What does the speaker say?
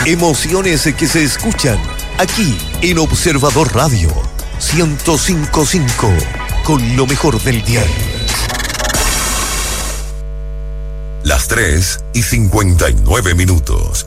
Emociones que se escuchan aquí en Observador Radio 105.5 con lo mejor del diario. Las 3:59.